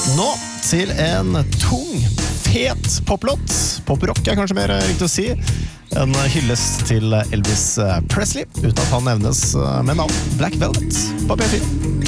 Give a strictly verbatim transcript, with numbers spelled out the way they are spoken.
Nå til en tung, fet poplåt. Poprock er kanskje mer riktig å si. En hyllest til Elvis Presley, uten at han nevnes med navn. Black Velvet på P fire.